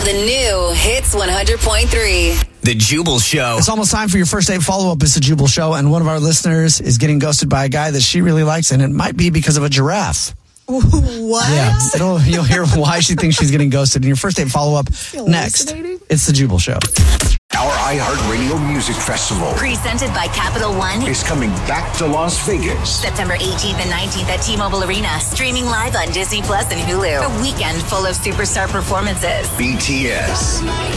The new Hits 100.3. The Jubal Show. It's almost time for your first date follow-up. It's the Jubal Show, and one of our listeners is getting ghosted by a guy that she really likes, and it might be because of a giraffe. What? Yeah, you'll hear why she thinks she's getting ghosted in your first date follow-up next. It's the Jubal Show. Our iHeartRadio Music Festival Presented by Capital One. is coming back to Las Vegas. September 18th and 19th at T-Mobile Arena. Streaming live on Disney Plus and Hulu. A weekend full of superstar performances. BTS,